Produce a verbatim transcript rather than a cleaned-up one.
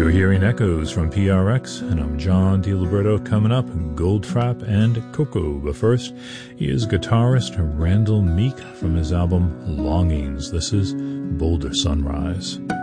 You're hearing Echoes from P R X, and I'm John DiLiberto. Coming up, Goldfrapp and Coco. But first, is guitarist Randall Meek from his album Longings. This is Boulder Sunrise.